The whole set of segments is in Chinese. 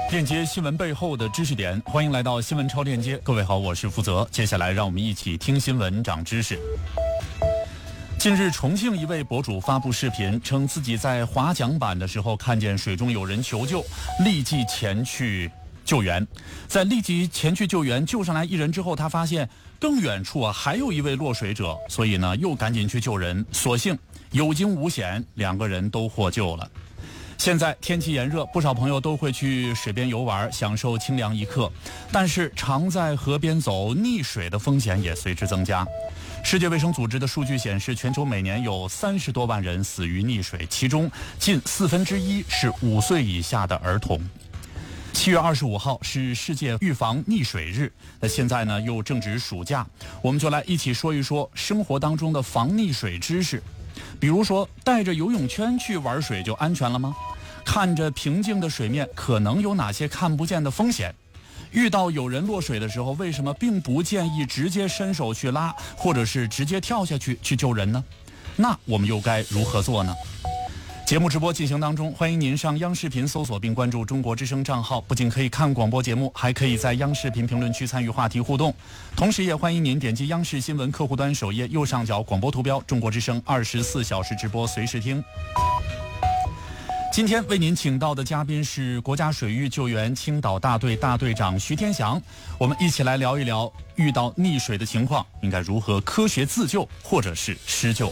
链接新闻背后的知识点，欢迎来到新闻超链接。各位好，我是负责。接下来让我们一起听新闻长知识。近日，重庆一位博主发布视频，称自己在划桨板的时候看见水中有人求救，立即前去救援。在立即前去救援救上来一人之后，他发现更远处还有一位落水者，所以呢又赶紧去救人，所幸有惊无险，两个人都获救了。现在天气炎热，不少朋友都会去水边游玩，享受清凉一刻。但是常在河边走，溺水的风险也随之增加。世界卫生组织的数据显示，全球每年有30多万人死于溺水，其中近1/4是5岁以下的儿童。7月25号是世界预防溺水日，那现在呢又正值暑假，我们就来一起说一说生活当中的防溺水知识。比如说，带着游泳圈去玩水就安全了吗？看着平静的水面，可能有哪些看不见的风险？遇到有人落水的时候，为什么并不建议直接伸手去拉，或者是直接跳下去救人呢？那我们又该如何做呢？节目直播进行当中，欢迎您上央视频搜索并关注中国之声账号，不仅可以看广播节目，还可以在央视频评论区参与话题互动。同时也欢迎您点击央视新闻客户端首页右上角广播图标中国之声24小时直播随时听。今天为您请到的嘉宾是国家水域救援青岛大队大队长徐天祥，我们一起来聊一聊遇到溺水的情况应该如何科学自救或者是施救。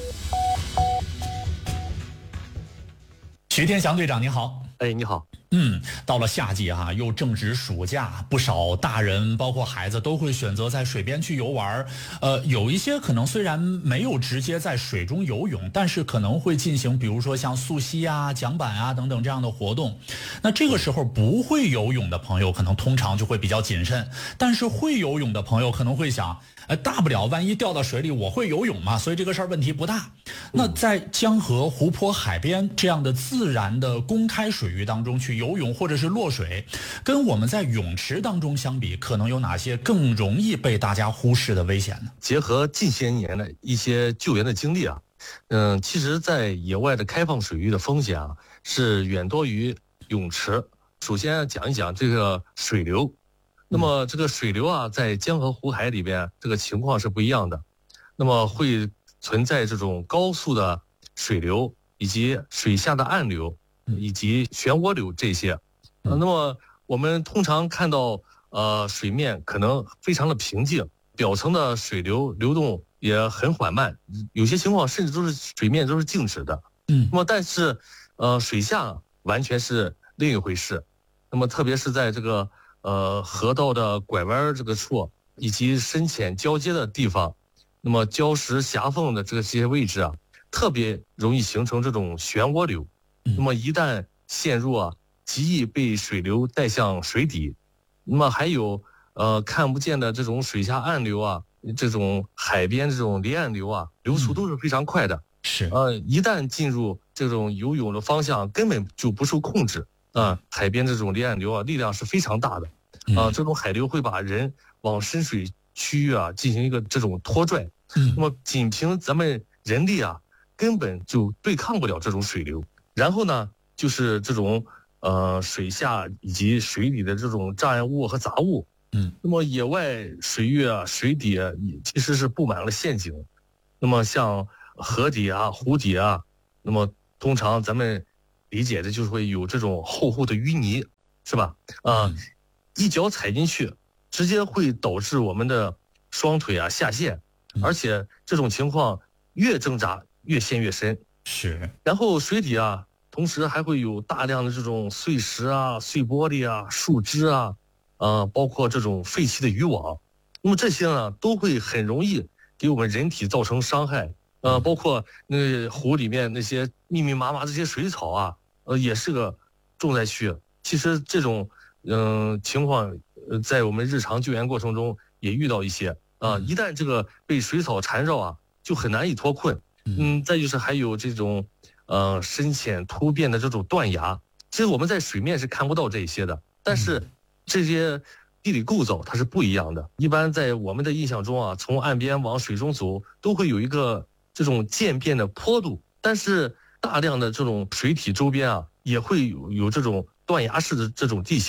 徐天祥队长您好。 你好。 到了夏季又正值暑假，不少大人包括孩子都会选择在水边去游玩。有一些可能虽然没有直接在水中游泳，但是可能会进行比如说像溯溪桨板等等这样的活动。那这个时候不会游泳的朋友可能通常就会比较谨慎，但是会游泳的朋友可能会想，大不了万一掉到水里我会游泳嘛，所以这个事儿问题不大。那在江河、湖泊、海边这样的自然的公开水域当中去游泳或者是落水，跟我们在泳池当中相比，可能有哪些更容易被大家忽视的危险呢？ 结合近些年的一些救援的经历其实在野外的开放水域的风险是远多于泳池。首先讲一讲这个水流。那么这个水流在江河湖海里边这个情况是不一样的，那么会存在这种高速的水流，以及水下的暗流，以及漩涡流这些。那么我们通常看到水面可能非常的平静，表层的水流流动也很缓慢，有些情况甚至都是水面都是静止的。那么但是水下完全是另一回事。那么特别是在这个河道的拐弯这个处，以及深浅交接的地方，那么礁石狭缝的这些位置特别容易形成这种漩涡流。那么一旦陷入极易被水流带向水底。那么还有看不见的这种水下暗流这种海边这种离岸流流速都是非常快的。 是一旦进入这种游泳的方向根本就不受控制。海边这种离岸流力量是非常大的。这种海流会把人往深水区域进行一个这种拖拽。那么仅凭咱们人力根本就对抗不了这种水流。然后呢，就是这种水下以及水里的这种障碍物和杂物。那么野外水域水底其实是布满了陷阱。那么像河底湖底那么通常咱们理解的就是会有这种厚厚的淤泥，是吧？一脚踩进去，直接会导致我们的双腿下陷，而且这种情况越挣扎越陷越深。 是。然后水底同时还会有大量的这种碎石碎玻璃树枝包括这种废弃的渔网。那么这些呢都会很容易给我们人体造成伤害。包括那湖里面那些密密麻麻这些水草也是个重灾区。其实这种情况在我们日常救援过程中也遇到一些一旦这个被水草缠绕就很难以脱困。再就是还有这种深浅突变的这种断崖。其实我们在水面是看不到这些的，但是这些地理构造它是不一样的。一般在我们的印象中从岸边往水中走都会有一个这种渐变的坡度，但是大量的这种水体周边也会有这种断崖式的这种地形。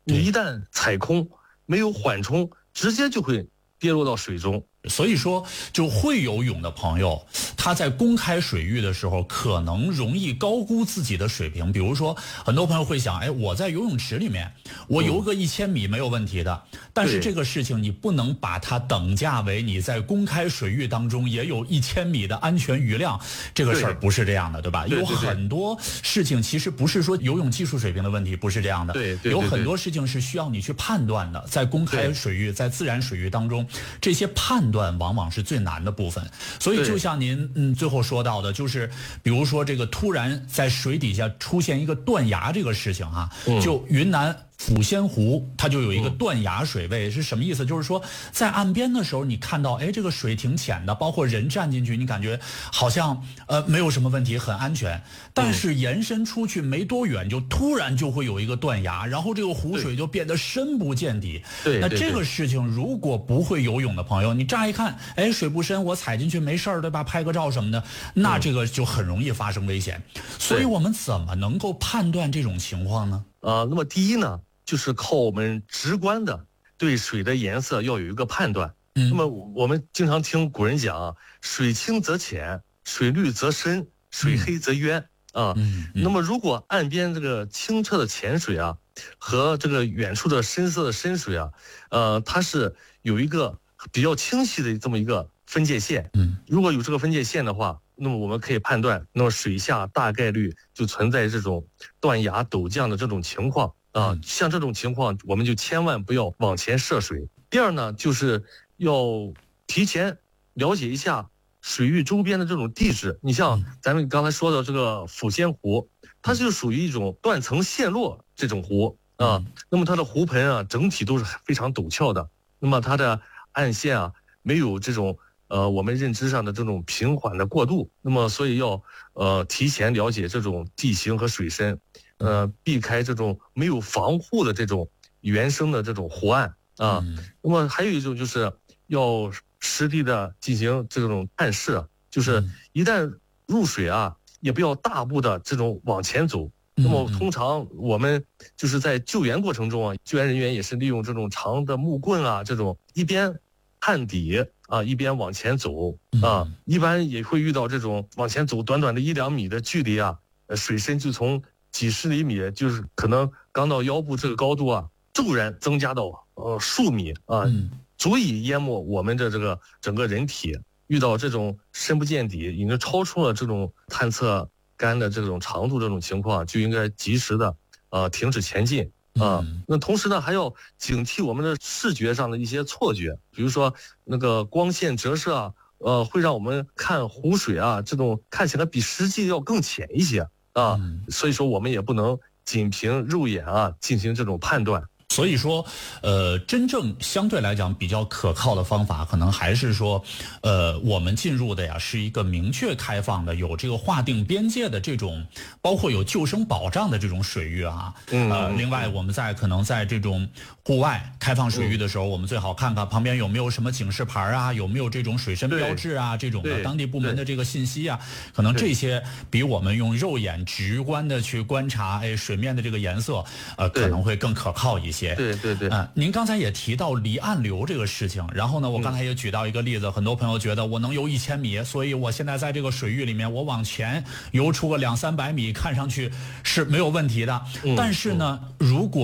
你一旦踩空，没有缓冲，直接就会跌落到水中。 所以说，就会游泳的朋友，他在公开水域的时候，可能容易高估自己的水平。比如说，很多朋友会想，哎，我在游泳池里面，我游个1000米没有问题的。但是这个事情，你不能把它等价为你在公开水域当中也有1000米的安全余量。这个事儿不是这样的，对吧？有很多事情其实不是说游泳技术水平的问题，不是这样的。有很多事情是需要你去判断的，在公开水域、在自然水域当中，这些判断往往是最难的部分。所以就像您最后说到的，就是比如说这个突然在水底下出现一个断崖这个事情啊，就云南抚仙湖它就有一个断崖水位，是什么意思？就是说在岸边的时候，你看到哎这个水挺浅的，包括人站进去，你感觉好像没有什么问题，很安全。但是延伸出去没多远，就突然就会有一个断崖，然后这个湖水就变得深不见底。那这个事情如果不会游泳的朋友，你乍一看，哎水不深，我踩进去没事儿，对吧？拍个照什么的，那这个就很容易发生危险。所以我们怎么能够判断这种情况呢？ 那么第一呢，就是靠我们直观的对水的颜色要有一个判断。那么我们经常听古人讲，水清则浅，水绿则深，水黑则渊啊。那么如果岸边这个清澈的浅水啊，和这个远处的深色的深水啊，它是有一个比较清晰的这么一个分界线。如果有这个分界线的话，那么我们可以判断，那么水下大概率就存在这种断崖陡降的这种情况啊。像这种情况，我们就千万不要往前涉水。第二呢，就是要提前了解一下水域周边的这种地质。你像咱们刚才说的这个抚仙湖，它就属于一种断层陷落这种湖啊。那么它的湖盆啊，整体都是非常陡峭的。那么它的岸线啊，没有这种我们认知上的这种平缓的过渡。那么所以要提前了解这种地形和水深，避开这种没有防护的这种原生的这种湖岸啊。那么还有一种就是要实地的进行这种探视，就是一旦入水啊，也不要大步的这种往前走。那么通常我们就是在救援过程中啊，救援人员也是利用这种长的木棍啊，这种一边探底啊，一边往前走啊。一般也会遇到这种往前走短短的1-2米的距离啊，水深就从几十厘米，就是可能刚到腰部这个高度啊，骤然增加到数米啊，足以淹没我们的这个整个人体。遇到这种深不见底，已经超出了这种探测杆的这种长度，这种情况就应该及时的停止前进啊。那同时呢，还要警惕我们的视觉上的一些错觉，比如说那个光线折射啊，会让我们看湖水啊，这种看起来比实际要更浅一些啊。所以说我们也不能仅凭肉眼啊进行这种判断。 所以说，真正相对来讲比较可靠的方法，可能还是说，我们进入的呀是一个明确开放的、有这个划定边界的这种，包括有救生保障的这种水域啊。另外我们可能在这种户外开放水域的时候，我们最好看看旁边有没有什么警示牌啊，有没有这种水深标志啊，这种的当地部门的这个信息啊，可能这些比我们用肉眼直观的去观察，水面的这个颜色，可能会更可靠一些。 对。 您刚才也提到离岸流这个事情，然后呢，我刚才也举到一个例子，很多朋友觉得我能游1000米，所以我现在在这个水域里面，我往前游出个200-300米，看上去是没有问题的。但是呢，如果